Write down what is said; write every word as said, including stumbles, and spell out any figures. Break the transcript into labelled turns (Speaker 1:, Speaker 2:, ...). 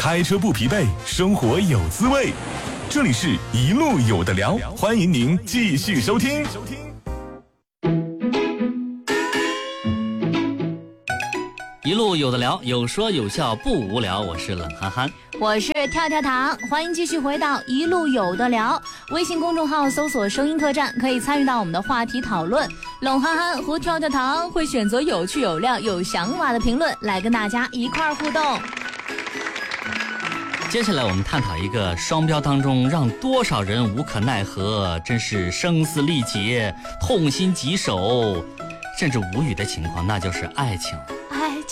Speaker 1: 开车不疲惫，生活有滋味。这里是一路有的聊，欢迎您继续收听。
Speaker 2: 一路有的聊，有说有笑不无聊。我是冷憨憨，
Speaker 3: 我是跳跳糖，欢迎继续回到一路有的聊。微信公众号搜索声音客栈，可以参与到我们的话题讨论。冷憨憨和跳跳糖会选择有趣有料有想法的评论来跟大家一块儿互动。
Speaker 2: 接下来我们探讨一个双标当中让多少人无可奈何，真是声嘶力竭、痛心疾首甚至无语的情况，那就是爱情。
Speaker 3: 爱